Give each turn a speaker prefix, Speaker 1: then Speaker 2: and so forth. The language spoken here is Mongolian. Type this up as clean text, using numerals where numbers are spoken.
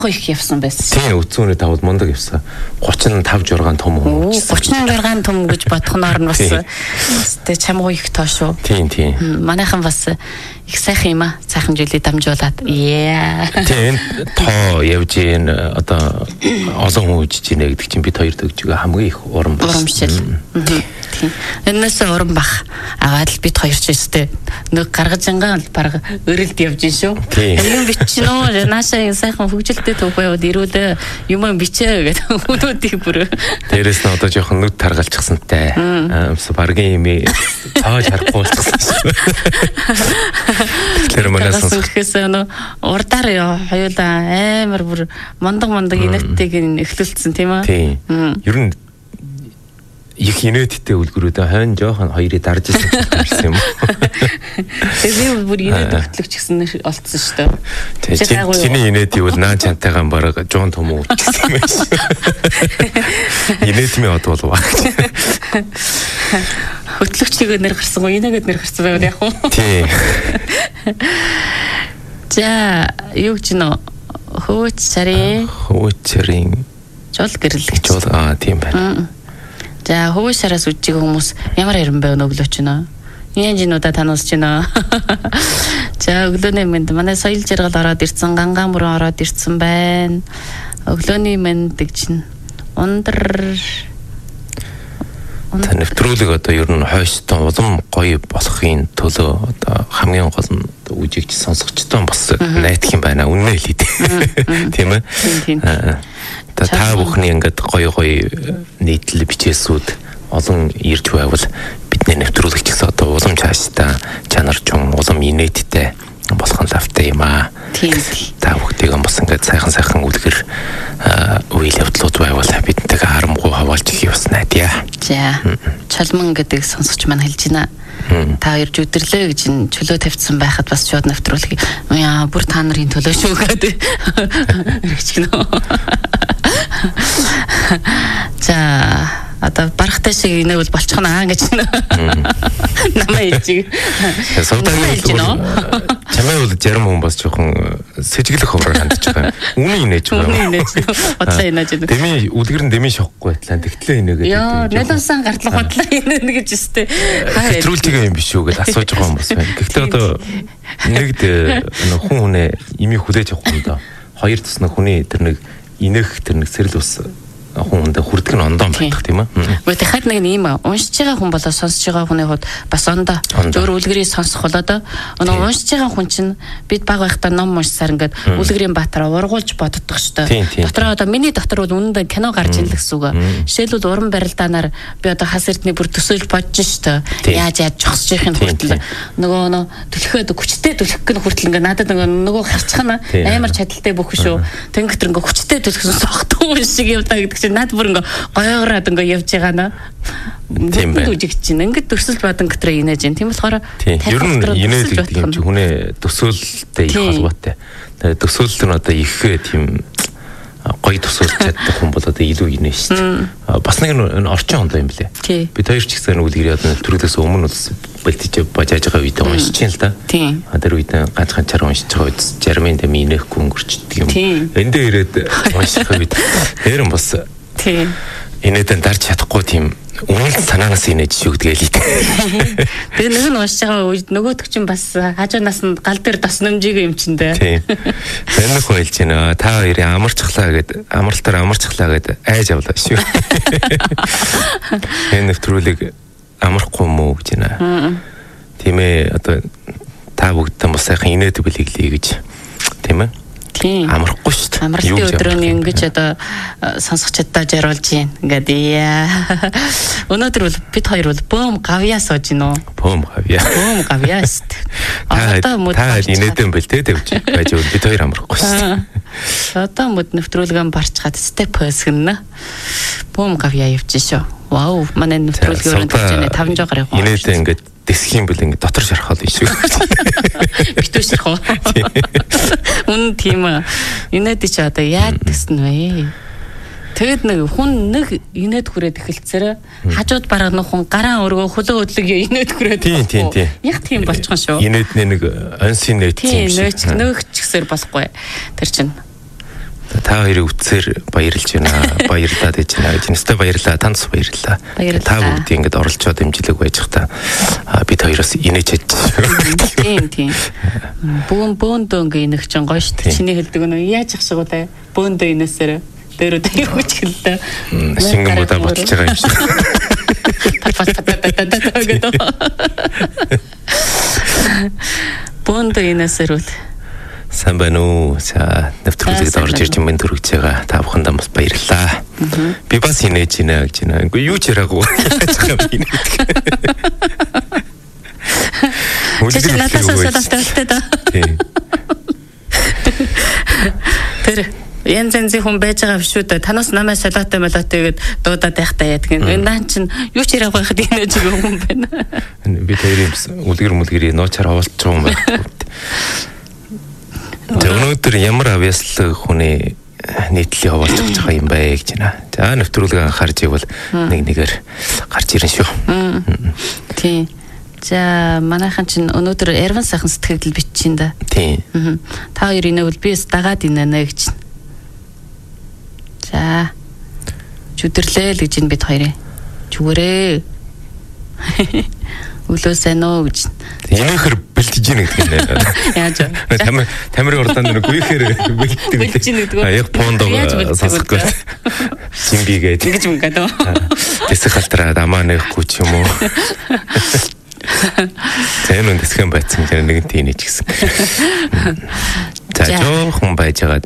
Speaker 1: их явсан байсан.
Speaker 2: Тийм үцүүнээ тавд мундаг явсан. 35 6 том хүн.
Speaker 1: 36 том гэж бодхоноор нь бас тэ чамгүй их тоо шүү.
Speaker 2: Тийм.
Speaker 1: Манайхан бас их сайхан юм аа. Сайхан зүйлийг дамжуулаад.
Speaker 2: Тийм тоо явж ийн одоо олон хүн үжиж ийнэ гэдэг чинь бид хоёр дөгжөөгөө хамгийн их урамшил. Тийм.
Speaker 1: Энэс урам бах. Агаад л бид хоёр ч өстэй нэг гаргаж ангаа баг өрөлд явж ин шүү. Юм бичнэ. Наашаа сайхан хөгжилтэй төвхөөд ирүүлээ. Юм бичээ гэдэг хүмүүсийг бүр.
Speaker 2: Дээрээс нь одоо жоохон нүд таргалчихсантай. Баргийн юм цааж харахгүй болчихсон шүү. Тэгэхээр манайс
Speaker 1: сонсохоос урдаар хоёулаа амар бүр мондог инээдтэйг эхлүүлсэн тийм аа.
Speaker 2: Тийм. Ер нь их инээдтэй үлгэрүүд хойно жоохон хоёрыг дарж ирсэн юм.
Speaker 1: Тэгээ бүр инээд хөтлөгч гэсэн олцсон шүү дээ.
Speaker 2: Чиний инээдийг бол наан чантайгаан бараг жуун том үлдсэн юм байна. Инээдмийн од болов.
Speaker 1: Хөтлөгчийг нэр гарсан уу? Инээгээд нэр гарсан байгаад яах вэ?
Speaker 2: Тийм.
Speaker 1: За, юу гэж нөө хөөч сарын жол гэрлэгч.
Speaker 2: Тийм байна.
Speaker 1: За, хөөч сараас үжиг хүмүүс ямар яран байв өглөөч нөө. Янжинуудаа танаас ч нөө. За, өглөөний мэнд манай соёл жаргал ороод ирсэн, гангаан бүрэн ороод ирсэн байна. Өглөөний мэнд чинь ундар
Speaker 2: нэвтрүүлэг одоо ер нь хойштон улам гоё болохын төлөө одоо хамгийн гол нь үжигч сонсогчтой бас найдах юм байна. Үнэн хэлээ дээ. Тийм ээ. Та бүхний ингээд гоё нийтлэл бичээсүүд олон ирж байвал бидний нэвтрүүлэгч гэсэн одоо улам цаашдаа чанаржун улам инээдтэй болох нь лавтай юм аа.
Speaker 1: Тийм.
Speaker 2: Та бүхнийг бас ингээд сайхан үлгэр үйл явдлууд байвал бидэнтэйгээ харамгүй хаваалж их бас найдаа.
Speaker 1: За. Чулман гэдэг сонсогч маань хэлж байна. Та хоёр өдөрлөө гэж чөлөө тавьсан байхад бас шууд нэвтрүүлэх. Бүр та нарын төлөө шүү гэдэг. Ирчихнэ. За, одоо барахтай шиг инэвэл болчихно гэж намайг ичиг.
Speaker 2: Чамайг бол зарим хүн бас жоохон сэжиглэх хувраар хандж байгаа. Үнэн инээж байгаа.
Speaker 1: Бодлоо инээж байна.
Speaker 2: Дэмий үлгэр нь дэмий шохгүй байтлаа. Тэгтлээ инээгээд.
Speaker 1: Яа, налуусан гартлах бодлоо инээнэ гэж өстэй.
Speaker 2: Хэтрүүлтийг юм биш үү гэж асууж байгаа юм бас байна. Гэхдээ одоо нэгд хүн хүнээ имийг хүлээж авах юм да. Хоёр тусна хүний тэр нэг инээх тэр нэг сэрэл ус хүн өндө хүрдэг нь ондоо байдаг тийм ээ.
Speaker 1: Гэхдээ хад нэг юм уншиж байгаа хүн болоо сонсож байгаа хүний хувьд бас ондоо зөв үлгэрийг сонсох болоод уншиж байгаа хүн чинь бид баг байхдаа ном уншсаар ингээд үлгэрийн баатараа ургуулж боддог шүү дээ. Дотроо одоо миний дотор бол үнэндээ кино гарч ийн л гэсэн үг. Жишээлбэл уран барилдаанаар би одоо хас эрдний бүр төсөөлж бодож шүү дээ. Яаж зогсож ирэх юм хүртэл нөгөө төлөхөд хүчтэй төлөх гэх хүртэл ингээд надад нөгөө харчих нь амар чадaltaй бүх шүү. Тэнгэр ингээд хүчтэй төлөхсөн сохтуу шиг явдаа гэдэг чинь над бүр ингээ гоёороод ингээ явж байгаа наа. Тийм байх. Үжигч чинь ингээд төсөлд бадан гэтрээ инээж юм. Тийм болохоор
Speaker 2: ер нь инээд гэдэг юм чи хүнээ төсөөлтэй их холбоотой. Тэгээд төсөөлт нь одоо их тийм гоё төсөөлж чаддаг хүн бол одоо илүү инээ шүү дээ. Бас нэг орчин ондоо юм блэ. Бид хоёр ч гэсэн үлгэр яд нэвтрүүлээс өмнө бэлтэж бажааж байгаа үед уншиж чинь л да. Тэр үед ганцхан уншиж байгаа үед жармын дэм инээхгүй өнгөрчдөг юм. Эндээ ирээд унших үед тэр нь бас инээдэн дарж чадахгүй тийм үнэн санаанаас инээж шүү гэдгээ л ий.
Speaker 1: Тэгээ нэг нь уншиж байгаа үед нөгөөдөг чинь бас хажуунаас нь гал дээр тосnomжиг юм чинь дээ.
Speaker 2: Тийм. Энэ нэг хэлж байна. Та хоёрын амарчглаа гэд амралтаар амарчглаа гэд айж авлаа шүү. Энэ нэвтрүүлэг амархгүй мүү гэж байна. Тийм ээ одоо та бүгдээ бас сайхан инээд билеглээ гэж тийм ээ. Амархгүй шүү дээ.
Speaker 1: Амралтын өдрөө ингэж одоо сонсогчдоо жаруулж юм. Ингээд өнөөдөр бол бид хоёр бол бөөм гавьяа сууж гинөө.
Speaker 2: Бөөм
Speaker 1: гавьяа шүү дээ.
Speaker 2: Та инээдэн бэл тэ тавьж байж бид хоёр амархгүй шүү дээ.
Speaker 1: Одоо мод нэвтрүүлгэн барчгаад степ хэсгэнэ. Бөөм гавьяа явж шүү. Вау, манай нэвтрүүлгийн өрөөнд 500 гаруй.
Speaker 2: Инээдэн ингээд дэсх юм бэл ингээд дотор шархал юм шүү.
Speaker 1: Битүү шархав. Үн тийм ээ. Инээд чи одоо яаж дэснэ вэ? Тэгэд нэг хүн нэг инээд хүрээд эхэлцээрээ хажууд бараг нэг хүн гараа өргөө хөлөө хөдлөг инээд хүрээд.
Speaker 2: Тийм.
Speaker 1: Яг тийм болчихсон шүү.
Speaker 2: Инээдний нэг онсын нөөц юм шиг.
Speaker 1: Тийм, нөөч гэсээр болохгүй. Тэр чинь
Speaker 2: Та хоёрын үтсээр баярлж байна. Баярлалаа гэж байна. Жинстэй баярлалаа. Танаас баярлалаа. Та бүгд ингэж оролцоод дэмжлэг байж та бид хоёроос инээж чадж.
Speaker 1: Тийм. Бөөндөө инэх чинь гоё шүү дээ. Чиний хэлдэг нь яаж их шиг уу те. Бөөндөө инээсээр дөрөв дэх хүч хэлдэг.
Speaker 2: Шингэн бодож байгаа юм шиг.
Speaker 1: Бөөндөө инээсээр үл.
Speaker 2: Сайн байна уу? За нэвтрүүлэгт орж ирж юм төрөгж байгаа. Та бүхэндээ бас баярлалаа. Би бас инээж байна гэж байна. Үгүй юу ч яраагүй.
Speaker 1: Чи надаас солиотой да. Тэр янз хүн байж байгаа биш үү? Танаас намайг солиотой гэдэг дуудаад байхтаа яадаг юм. Наа чин юу ч яраагүй хад инээж байгаа юм байна.
Speaker 2: Би тэрийн үлгэр ноочаар хавуулж байгаа юм байна. Өнөөдөр ямар авьяаслаг хүний нийтлэлийг хавуулж байгаа юм бэ гэж байна. За нэвтрүүлгээ анхаарч ивэл нэгээр гарч ирэн шүү.
Speaker 1: Тийм. За манайхан чинь өнөөдөр Эрван сайхан сэтгэл бичиж байна да.
Speaker 2: Тийм.
Speaker 1: Та хоёр инэвэл би бас дагаад инэнэ гэж. За. Чүдэрлээ л гэж бид хоёрын. Чүгээрээ. Үлөө сайн уу гэж.
Speaker 2: Инэхэр бэлтэж ийн гэдэг нэ.
Speaker 1: Яаж вэ?
Speaker 2: Тамирын урдаан дээр гүйхээр бэлтдэг. Яг пондоо сасахгүй. Симбигээд.
Speaker 1: Ингэж юм гэдэг.
Speaker 2: Тэсэх халтраад амаа нэхгүй ч юм уу. Зэн үн дэсхэн байцсан гэж нэгэнт инеж гисэн. За жоохон байж байгаа.